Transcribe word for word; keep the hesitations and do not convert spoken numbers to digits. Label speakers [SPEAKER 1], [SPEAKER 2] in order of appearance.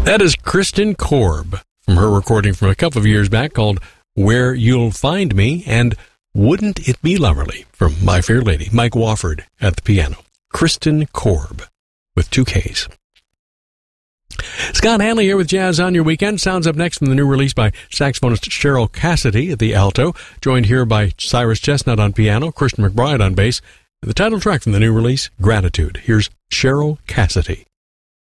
[SPEAKER 1] That is Kristen Korb from her recording from a couple of years back called Where You'll Find Me, and Wouldn't It Be Lovely from My Fair Lady. Mike Wofford at the piano. Kristen Korb with two Ks. Scott Hanley here with Jazz on Your Weekend. Sounds up next from the new release by saxophonist Cheryl Cassidy at the alto, joined here by Cyrus Chestnut on piano, Christian McBride on bass, and the title track from the new release, Gratitude. Here's Cheryl Cassidy.